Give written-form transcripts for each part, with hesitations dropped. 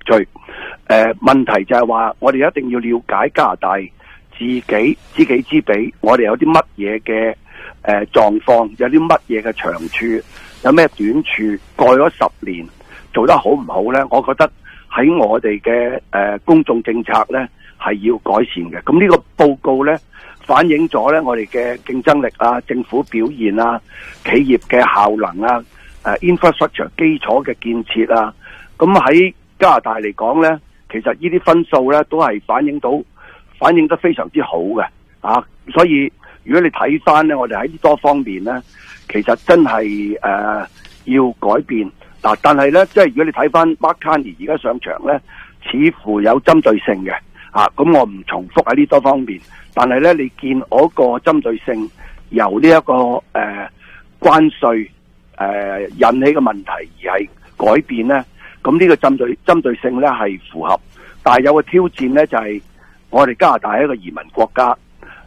序。問題就係話，我哋一定要了解加拿大自己知己知彼，我哋有啲乜嘢嘅狀況，有啲乜嘢嘅長處，有咩短處，過咗10年做得好唔好呢？我覺得喺我哋嘅公眾政策呢係要改善嘅。咁呢個報告呢反映咗呢我哋嘅競爭力啊、政府表現啊、企業嘅效能啊、infrastructure 基礎嘅建設啊。咁喺加拿大嚟講呢，其實呢啲分數呢都係反映得非常之好嘅啊。所以如果你睇翻呢，我哋喺多方面呢，其實真係要改變嗱。但係呢，即係如果你睇翻 Mark Carney 而家上場呢，似乎有針對性嘅啊。咁我唔重複喺呢多方面，但係呢，你見嗰個針對性由呢一個關稅引起嘅問題而係改變呢，咁呢個針對性呢係符合，但係有個挑戰呢，就係我哋加拿大係一個移民國家，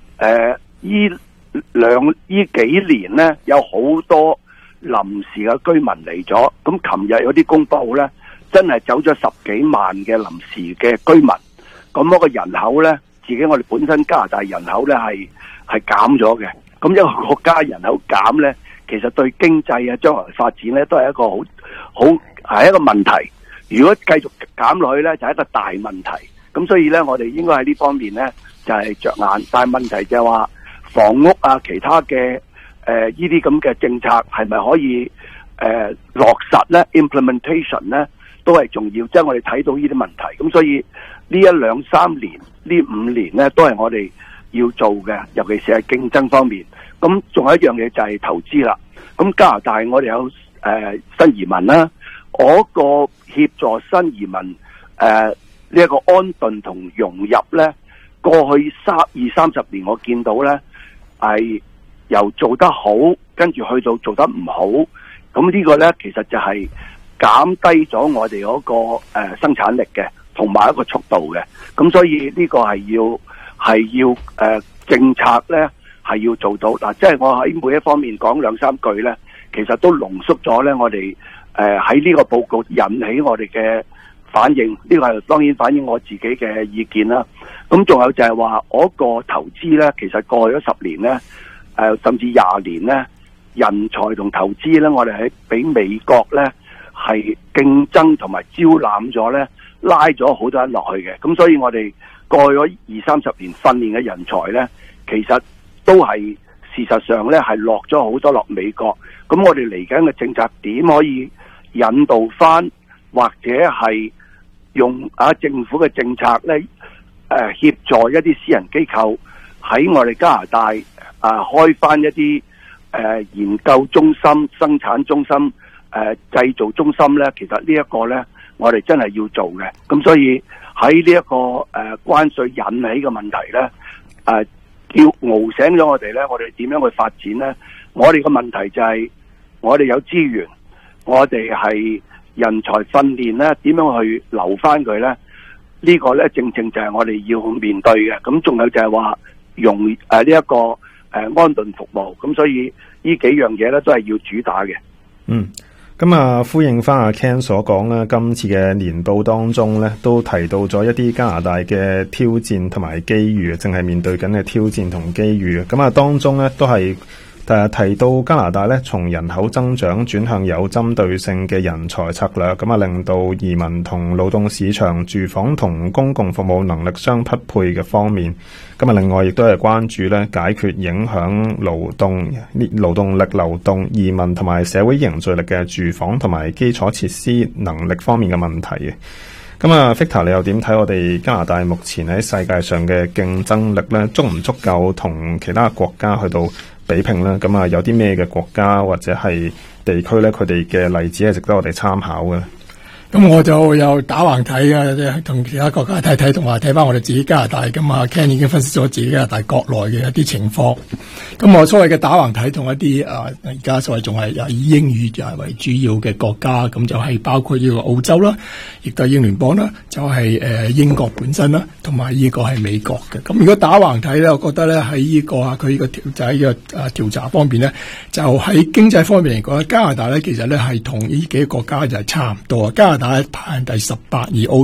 呢幾年呢，有好多臨時嘅居民嚟咗，咁琴日有啲公佈呢，真係走咗10幾萬嘅臨時嘅居民，咁嗰個人口呢，我哋本身加拿大人口呢係減咗嘅，咁一個國家人口減呢，其實對經濟啊將來發展呢都係一個係一個問題。如果繼續減落去呢，就係一個大問題。咁所以呢，我哋應該喺呢方面呢，就係着眼。但係問題就係話房屋啊，其他嘅呢啲咁嘅政策係咪可以落實呢？ implementation 呢都係重要。即係我哋睇到呢啲問題。咁所以呢1、2、3年、呢5年呢，都係我哋要做嘅，尤其是係競爭方面。咁仲有一樣嘢就係投資啦。咁加拿大我哋有新移民啦，嗰個協助新移民呢一個安頓同融入呢，過去20-30年我見到呢係由做得好，跟住去到做得唔好。咁呢個呢，其實就係減低咗我哋嗰個生產力嘅，同埋一個速度嘅。咁所以呢個係要政策呢係要做到嗱。即係我喺每一方面講2-3句呢，其實都濃縮咗呢我哋喺呢個報告引起我哋嘅反應。呢個係當然反映我自己嘅意見啦。咁仲有就係話嗰個投資呢，其實過去咗10年呢，甚至20年呢，人才同投資呢，我哋係比美國呢係競爭同埋招攬咗呢，拉咗好多人落去嘅。咁所以我哋過去咗20-30年訓練嘅人才呢，其實都係事實上呢係落咗好多落美國。咁我哋嚟緊嘅政策點可以引導翻，或者係用政府嘅政策呢協助一啲私人機構喺我哋加拿大開翻一啲研究中心、生產中心、製造中心呢。其實呢一個呢，我哋真係要做嘅。咁所以喺呢一個關稅引起嘅問題呢，叫熬醒咗我哋呢，我哋點樣去發展呢？我哋嘅問題就係我哋有資源，我哋係人才訓練呢，點樣去留翻佢呢？呢個呢，正正就係我哋要面對嘅。咁仲有就係話用呢一個安頓服務。咁所以呢幾樣嘢呢，都係要主打嘅。 咁呼應翻阿 Ken 所講啦，今次嘅年報當中呢，都提到咗一啲加拿大嘅挑戰同埋機遇，淨係面對緊嘅挑戰同機遇。咁當中呢，都係提到加拿大咧，從人口增長轉向有針對性嘅人才策略，令到移民同勞動市場、住房同公共服務能力相匹配嘅方面。另外亦都係關注咧，解決影響勞動力流動、移民同埋社會凝聚力嘅住房同埋基礎設施能力方面嘅問題嘅。Victor 你又點睇我哋加拿大目前喺世界上嘅競爭力咧，足唔足夠同其他國家去到比拼咧？有啲咩嘅國家或者係地區咧，佢哋嘅例子係值得我哋參考嘅？ 咁我就有打橫睇啊，同其他國家睇，同埋睇翻我哋自己加拿大咁啊。Ken 已經分析咗自己加拿大國內嘅一啲情況。咁我所謂嘅打橫睇同一啲而家所謂仲係以英語為主要嘅國家，咁就係包括呢個澳洲啦，亦都係英聯邦啦，就係英國本身啦，同埋呢個係美國嘅。咁如果打橫睇咧，我覺得咧喺呢個佢呢個調查方面咧，就喺經濟方面嚟講，加拿大咧其實咧係同呢幾個國家就係差唔多。加拿大排第18，而澳